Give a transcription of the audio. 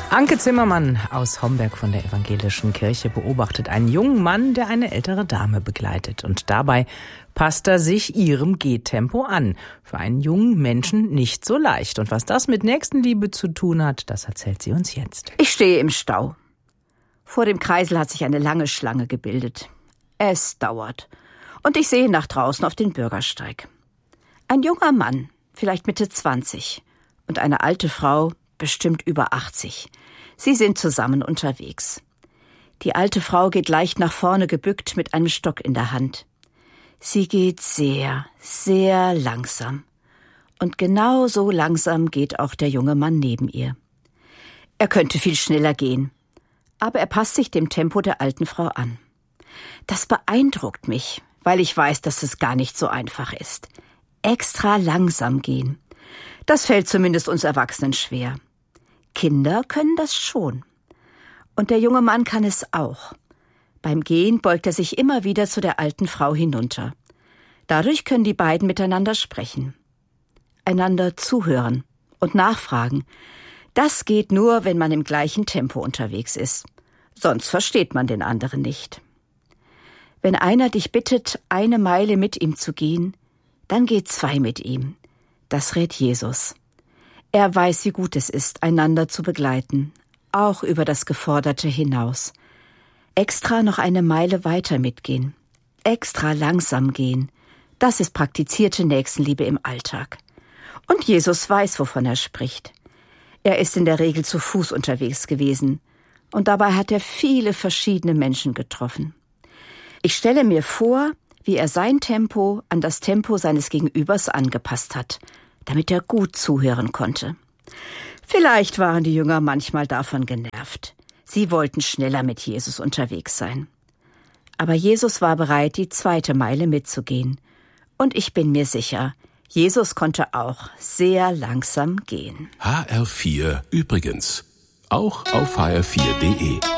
Anke Zimmermann aus Homberg von der Evangelischen Kirche beobachtet einen jungen Mann, der eine ältere Dame begleitet. Und dabei passt er sich ihrem Gehtempo an. Für einen jungen Menschen nicht so leicht. Und was das mit Nächstenliebe zu tun hat, das erzählt sie uns jetzt. Ich stehe im Stau. Vor dem Kreisel hat sich eine lange Schlange gebildet. Es dauert. Und ich sehe nach draußen auf den Bürgersteig. Ein junger Mann, vielleicht Mitte 20, und eine alte Frau, bestimmt über 80. Sie sind zusammen unterwegs. Die alte Frau geht leicht nach vorne gebückt mit einem Stock in der Hand. Sie geht sehr, sehr langsam. Und genau so langsam geht auch der junge Mann neben ihr. Er könnte viel schneller gehen, aber er passt sich dem Tempo der alten Frau an. Das beeindruckt mich, weil ich weiß, dass es gar nicht so einfach ist. Extra langsam gehen. Das fällt zumindest uns Erwachsenen schwer. Kinder können das schon. Und der junge Mann kann es auch. Beim Gehen beugt er sich immer wieder zu der alten Frau hinunter. Dadurch können die beiden miteinander sprechen. Einander zuhören und nachfragen. Das geht nur, wenn man im gleichen Tempo unterwegs ist. Sonst versteht man den anderen nicht. Wenn einer dich bittet, 1 Meile mit ihm zu gehen, dann geh 2 mit ihm. Das rät Jesus. Er weiß, wie gut es ist, einander zu begleiten, auch über das Geforderte hinaus. Extra noch 1 Meile weiter mitgehen, extra langsam gehen, das ist praktizierte Nächstenliebe im Alltag. Und Jesus weiß, wovon er spricht. Er ist in der Regel zu Fuß unterwegs gewesen und dabei hat er viele verschiedene Menschen getroffen. Ich stelle mir vor, wie er sein Tempo an das Tempo seines Gegenübers angepasst hat, damit er gut zuhören konnte. Vielleicht waren die Jünger manchmal davon genervt. Sie wollten schneller mit Jesus unterwegs sein. Aber Jesus war bereit, die 2. Meile mitzugehen. Und ich bin mir sicher, Jesus konnte auch sehr langsam gehen. HR4 übrigens. Auch auf hr4.de.